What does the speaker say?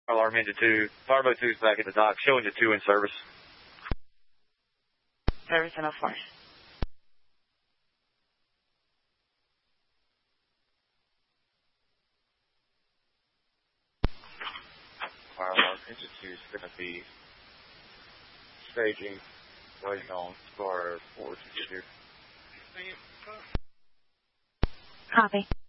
Alarm engine 2. Powerboat 2 is back at the dock. Show engine 2 in service. Service and force. Fire alarm engine 2 is going to be staging, waiting on Star 4 to get here. Copy.